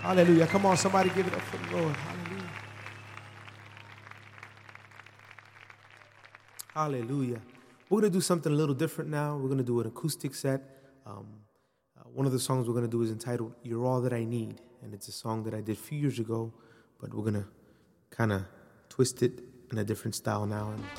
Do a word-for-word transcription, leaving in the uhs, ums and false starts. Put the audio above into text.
Hallelujah. Come on, somebody give it up for the Lord. Hallelujah. Hallelujah. We're going to do something a little different now. We're going to do an acoustic set. Um, uh, one of the songs we're going to do is entitled You're All That I Need. And it's a song that I did a few years ago, but we're going to kind of twist it in a different style now. And